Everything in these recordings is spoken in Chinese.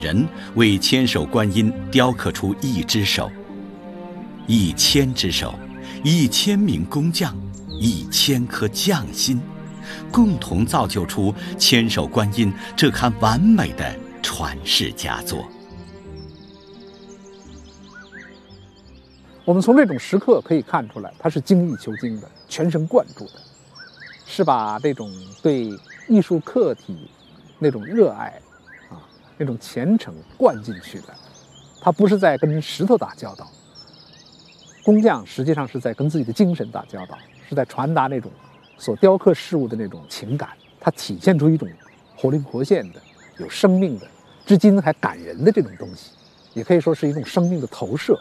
人为千手观音雕刻出一只手，1000只手，1000名工匠，1000颗匠心，共同造就出千手观音这堪完美的传世佳作。 我们从这种石刻可以看出来，它是精益求精的，全神贯注的，是把这种对艺术课题那种热爱那种虔诚灌进去的。他不是在跟石头打交道，工匠实际上是在跟自己的精神打交道，是在传达那种所雕刻事物的那种情感，它体现出一种活灵活现的、有生命的、至今还感人的这种东西，也可以说是一种生命的投射。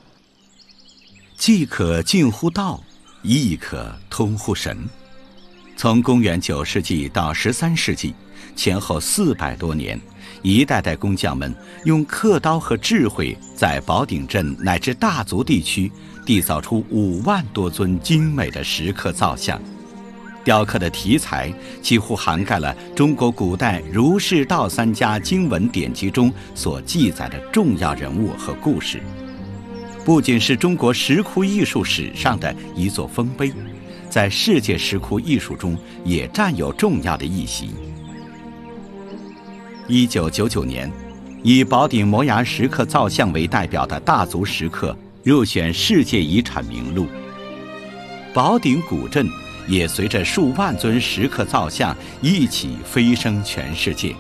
既可近乎道，亦可通乎神。从公元9世纪到13世纪，前后400多年，一代代工匠们用刻刀和智慧，在宝鼎镇乃至大足地区缔造出5万多尊精美的石刻造像。雕刻的题材几乎涵盖了中国古代儒释道3家经文典籍中所记载的重要人物和故事，不仅是中国石窟艺术史上的一座丰碑，在世界石窟艺术中也占有重要的一席。1999年，以宝鼎摩崖石刻造像为代表的大足石刻入选世界遗产名录。宝鼎古镇也随着数万尊石刻造像一起飞升全世界。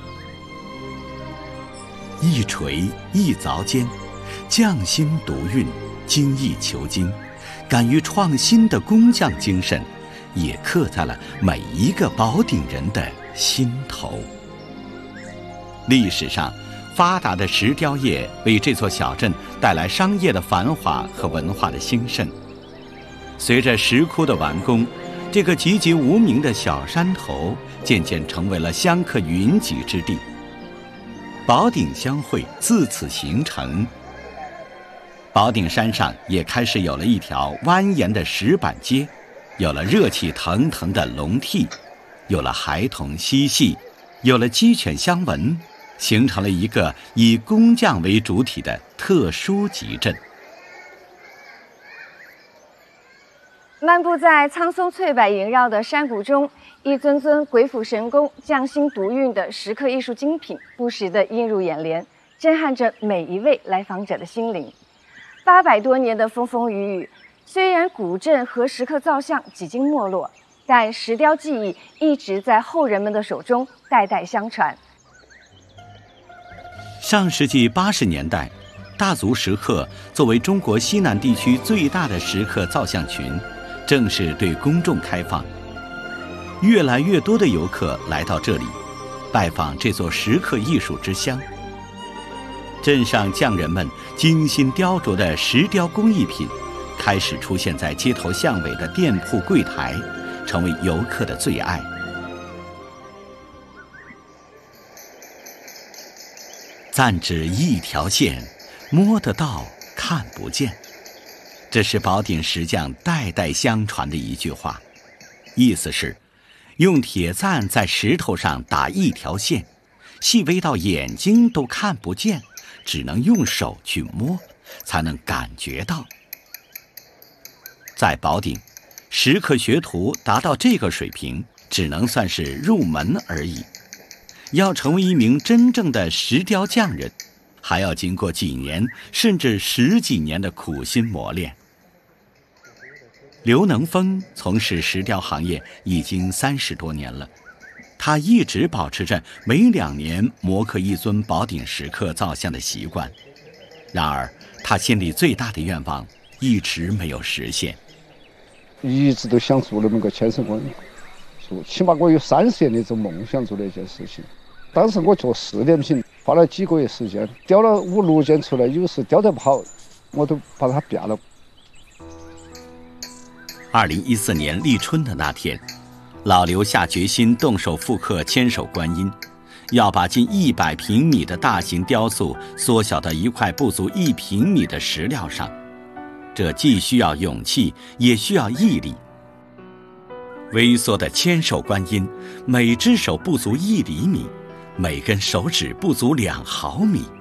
一锤一凿间，匠心独运，精益求精，敢于创新的工匠精神，也刻在了每一个宝鼎人的心头。历史上，发达的石雕业为这座小镇带来商业的繁华和文化的兴盛。随着石窟的完工，这个籍籍无名的小山头渐渐成为了香客云集之地。宝鼎相会自此形成，宝鼎山上也开始有了一条蜿蜒的石板街，有了热气腾腾的龙屉，有了孩童嬉戏，有了鸡犬相闻，形成了一个以工匠为主体的特殊集镇。 漫步在苍松翠柏萦绕的山谷中，一尊尊鬼斧神工、匠心独运的石刻艺术精品不时地映入眼帘，震撼着每一位来访者的心灵。800多年的风风雨雨，虽然古镇和石刻造像几经没落，但石雕技艺一直在后人们的手中代代相传。 上世纪80年代，大足石刻作为中国西南地区最大的石刻造像群，正式对公众开放。越来越多的游客来到这里，拜访这座石刻艺术之乡。镇上匠人们精心雕琢的石雕工艺品，开始出现在街头巷尾的店铺柜台，成为游客的最爱。暂指一条线，摸得到，看不见。这是宝鼎石匠代代相传的一句话，意思是用铁钻在石头上打一条线，细微到眼睛都看不见，只能用手去摸，才能感觉到。在宝鼎，石刻学徒达到这个水平，只能算是入门而已。要成为一名真正的石雕匠人，还要经过几年甚至10几年的苦心磨练。刘能峰从事石雕行业已经30多年了，他一直保持着每2年磨刻一尊宝鼎石刻造像的习惯。然而，他心里最大的愿望一直没有实现。 一直都想做那么个千手观音，起码我有30年的这种梦想做的一件事情。当时我做试点品，花了几个月时间，雕了5、6件出来，有时雕得不好，我都把它变了。 2014年立春的那天，老刘下决心动手复刻千手观音，要把近100平米的大型雕塑缩小到一块不足1平米的石料上，这既需要勇气，也需要毅力。微缩的千手观音，每只手不足1厘米， 每根手指不足2毫米。